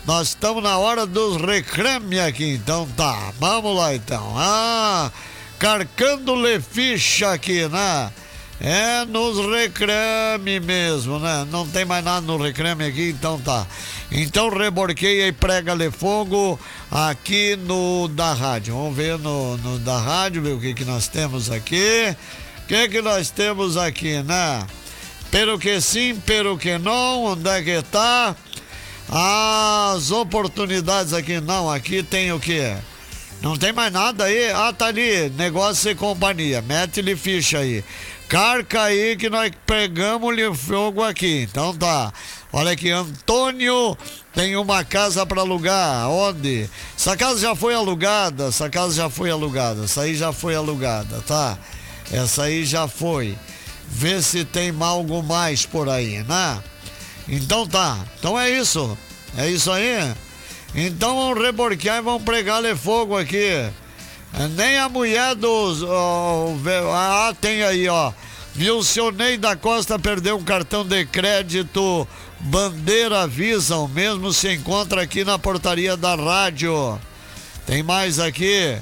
Nós estamos na hora dos reclames aqui, então tá. Vamos lá então. Carcando le ficha aqui, né? É nos reclame mesmo, né? Não tem mais nada no reclame aqui, então tá. Então reborqueia e prega-lhe fogo aqui no da rádio. Vamos ver no da rádio, ver o que nós temos aqui. O que nós temos aqui, né? Pero que sim, pero que não, onde é que tá? As oportunidades aqui, não, aqui tem o quê? Não tem mais nada aí? Tá ali, negócio e companhia, mete-lhe ficha aí. Carca aí que nós pegamos-lhe fogo aqui, então tá. Olha aqui, Antônio tem uma casa para alugar, onde? Essa casa já foi alugada, essa aí já foi alugada, tá? Essa aí já foi. Vê se tem algo mais por aí, né? Então tá, então é isso aí. Então vamos reborquear e vamos pregar-lhe fogo aqui. Nem a mulher dos... tem aí, ó. Vilcionei da Costa perdeu um cartão de crédito Bandeira Visa, o mesmo se encontra aqui na portaria da rádio. Tem mais aqui.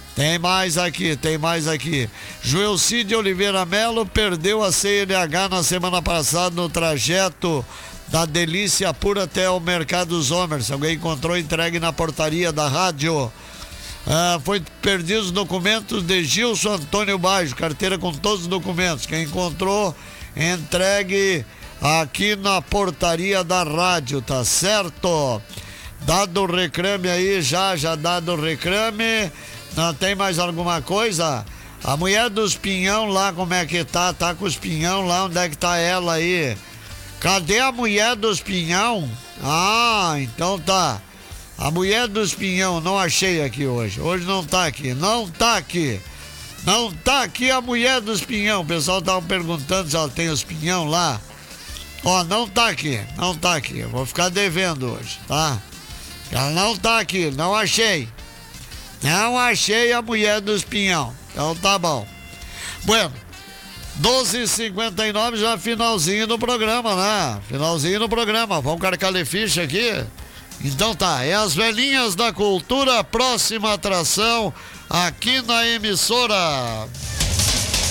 Joelci de Oliveira Melo perdeu a CNH na semana passada no trajeto da Delícia Pura até o Mercado Zomer. Se alguém encontrou, entregue na portaria da rádio. Foi perdido os documentos de Gilson Antônio Baixo, carteira com todos os documentos. Quem encontrou, entregue aqui na portaria da rádio, tá certo? Dado o reclame aí, já dado o reclame. Não tem mais alguma coisa? A mulher dos pinhão lá, como é que tá? Tá com os pinhão lá, onde é que tá ela aí? Cadê a mulher dos pinhão? Então tá. A mulher dos pinhão, não achei aqui hoje. Hoje não tá aqui. Não tá aqui a mulher dos pinhão. O pessoal tava perguntando se ela tem os pinhão lá. Não tá aqui. Eu vou ficar devendo hoje, tá? Ela não tá aqui, não achei. Não achei a mulher dos pinhão. Então tá bom. Bueno, 12h59, já finalzinho do programa, né? Vamos carcar-lhe ficha aqui? Então tá, é as velhinhas da cultura, próxima atração aqui na emissora.